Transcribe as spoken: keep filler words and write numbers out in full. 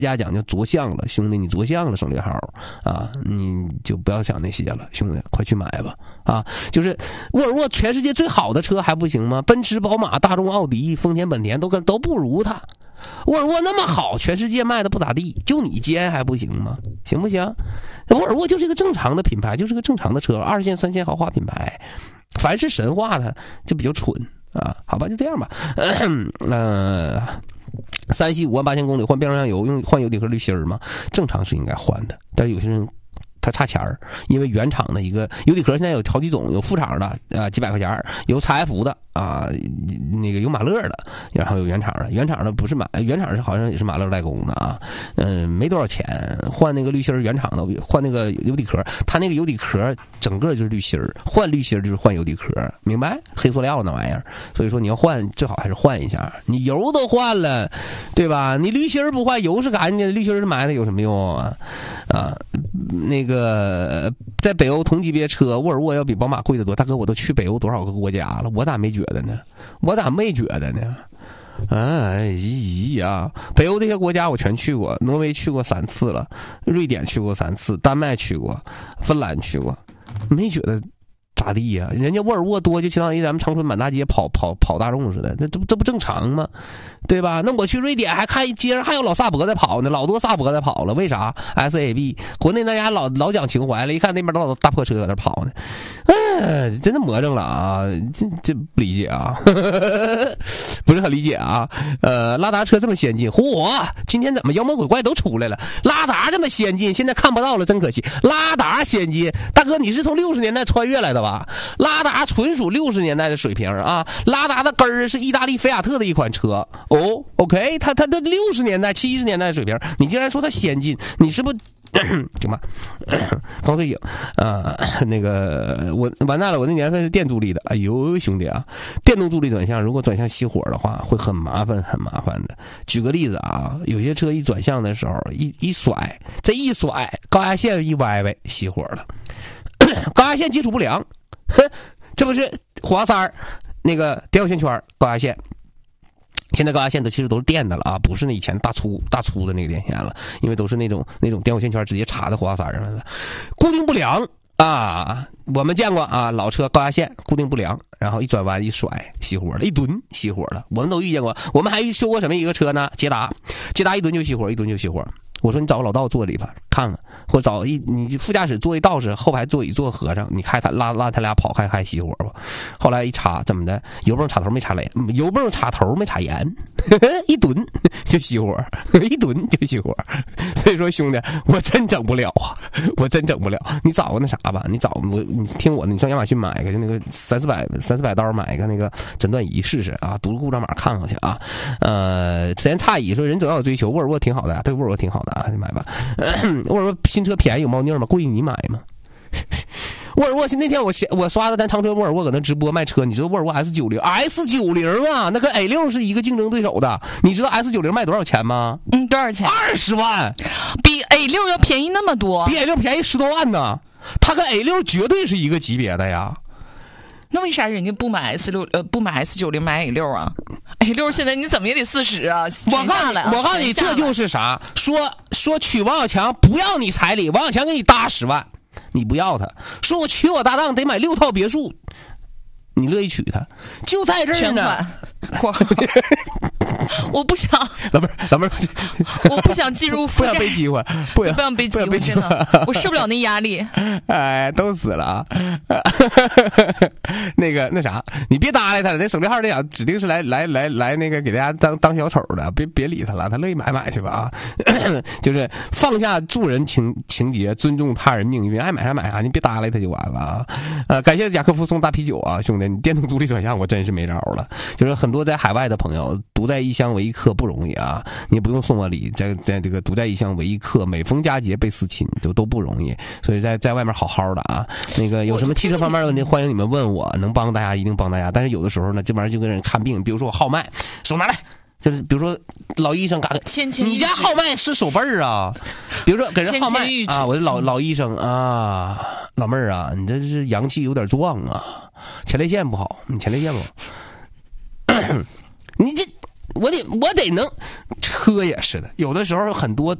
家讲就着相了，兄弟，你着相了，省略号啊，你就不要想那些了，兄弟，快去买吧啊！就是沃尔沃全世界最好的车还不行吗？奔驰、宝马、大众、奥迪、丰田、本田都跟都不如它。沃尔沃那么好，全世界卖的不咋地，就你尖还不行吗？行不行？沃尔沃就是一个正常的品牌，就是个正常的车，二线、三线豪华品牌。凡是神话它就比较蠢啊，好吧，就这样吧。呃。三系五万八千公里换变速箱油，用换油底壳滤芯儿吗？正常是应该换的，但是有些人他差钱儿，因为原厂的一个油底壳现在有好几种，有副厂的啊、呃、几百块钱，有采埃孚的啊、呃，那个有马勒的，然后有原厂的，原厂的不是马，原厂是好像也是马勒代工的啊，嗯、呃，没多少钱，换那个滤芯儿原厂的，换那个油底壳，它那个油底壳整个就是滤芯儿，换滤芯儿就是换油底壳，明白？黑塑料那玩意儿，所以说你要换最好还是换一下，你油都换了，对吧？你滤芯儿不换，油是干净的，滤芯儿是埋汰有什么用啊？啊，那个在北欧同级别车，沃尔沃要比宝马贵得多。大哥，我都去北欧多少个国家了，我咋没觉得呢？我咋没觉得呢？哎呀，北欧这些国家我全去过，挪威去过三次了，瑞典去过三次，丹麦去过，芬兰去过，没觉得咋地呀、啊？人家沃尔沃多就相当于咱们长春满大街跑跑跑大众似的，那这不这不正常吗？对吧？那我去瑞典还看街上还有老萨博在跑呢，老多萨博在跑了，为啥 ？S A B 国内大家老老讲情怀了，一看那边老大破车搁那跑呢，哎，真的魔怔了啊！这这不理解啊，不是很理解啊。呃，拉达车这么先进，嚯，今天怎么妖魔鬼怪都出来了？拉达这么先进，现在看不到了，真可惜。拉达先进，大哥你是从六十年代穿越来的吧？拉达纯属六十年代的水平啊！拉达的根儿是意大利菲亚特的一款车哦 ，OK， 它它的六十年代、七十年代的水平，你竟然说它先进，你是不？行吧，刚睡醒啊、呃，那个我完蛋了，我那年份是电助力的，哎呦兄弟啊，电动助力转向如果转向熄火的话，会很麻烦，很麻烦的。举个例子啊，有些车一转向的时候，一一甩，这一甩，高压线一歪歪，熄火了，高压线接触不良，哼，这不是火花塞儿，那个点火线圈，高压线。现在高压线都其实都是电的了啊，不是那以前大粗大粗的那个电线了，因为都是那种那种点火线圈直接插在火花塞上了，固定不良啊，我们见过啊，老车高压线固定不良，然后一转弯一甩熄火了，一蹲熄火了，我们都遇见过，我们还修过什么一个车呢？捷达，捷达一蹲就熄火，一蹲就熄火。我说你找个老道坐里边看看，或者找一你副驾驶坐一道士，后排座椅坐和尚，你开他拉拉他俩跑，开开熄火吧。后来一查怎么的，油泵插头没插雷，油泵插头没插严，一蹲就熄火，一蹲就熄火。所以说兄弟，我真整不了啊，我真整不了。你找个那啥吧，你找我，你听我的，你上亚马逊买一个，就那个三四百三四百刀买一个那个诊断仪试试啊，读个故障码看看去啊。呃，时间差异说人总要有追求，沃尔沃挺好的，对沃尔沃挺好的。啊，你买吧。沃尔沃新车便宜有猫腻吗？贵你买吗？沃尔沃那天我我刷的咱长春沃尔沃搁那直播卖车，你知道沃尔沃 S 九十 S 九十 啊，那跟 A 六是一个竞争对手的。你知道 S 九十 卖多少钱吗？ 嗯，多少钱？ 二十万， 比 A 六要便宜那么多， 比 A 六便宜十多万呢。它跟 A 六绝对是一个级别的呀。 那为啥人家不买 S 六呃不买 S 九十 买 A 六啊 ？A 六现在你怎么也得四十啊！ 我告诉你，我告诉你，这就是啥？说说娶王小强不要你彩礼，王小强给你搭十万，你不要他。说我娶我搭档得买六套别墅，你乐意娶他，就在这儿呢。 我不想， 老妹儿，老妹儿， 我不想进入不想被机会，不要不想被机会，真的，我受不了那压力。 哎，都死了啊！那个那啥，你别搭理他了，那省略号这俩指定是来来来来那个给大家当当小丑的，别别理他了，他乐意买买去吧啊！就是放下助人情情节，尊重他人命运，爱买啥买啥，你别搭理他就完了啊！呃，感谢贾科夫送大啤酒啊，兄弟，你电动独立转向我真是没招了，就是很多在海外的朋友独在异乡为异客不容易啊，你不用送我礼，在在这个独在异乡为异客，每逢佳节倍思亲，就都不容易，所以在在外面好好的啊。那个有什么汽车方面的问题，欢迎你们问我，能帮大家一定帮大家。但是有的时候呢，这玩意儿就跟人看病，比如说我号脉，手拿来。就是比如说老医生嘎，你家号脉是手背儿啊？比如说给人号脉啊，我的老老医生啊，老妹儿啊，你这是阳气有点壮啊，前列腺不好，你前列腺不好，你这我得我得能，车也是的，有的时候很多